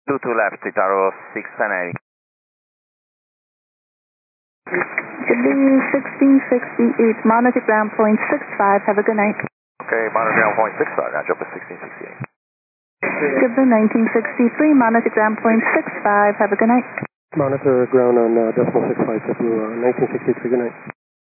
22 left, Itaro 610. Good 1668, monitor ground point 65, have a good night. Okay, monitor ground point 65, now jump to 1668. Good 1963, monitor ground point 65, have a good night. Monitor ground on decimal 65, 1963, good night.